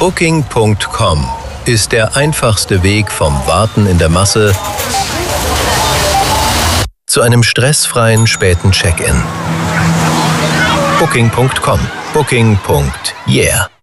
Booking.com ist der einfachste Weg vom Warten in der Masse zu einem stressfreien späten Check-in. Booking.com. Booking.yeah.